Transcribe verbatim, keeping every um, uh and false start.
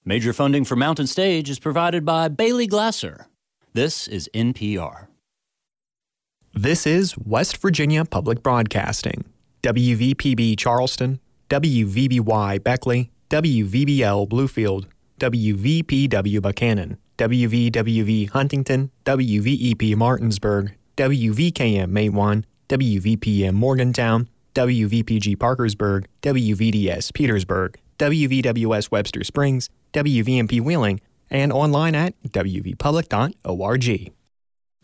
Major funding for Mountain Stage is provided by Bailey Glasser. This is N P R. This is West Virginia Public Broadcasting. W V P B Charleston, W V B Y Beckley, W V B L Bluefield, W V P W Buchanan, W V W V Huntington, W V E P Martinsburg, W V K M Matewan, W V P M Morgantown, W V P G Parkersburg, W V D S Petersburg, W V W S Webster Springs, W V M P Wheeling, and online at w v public dot org.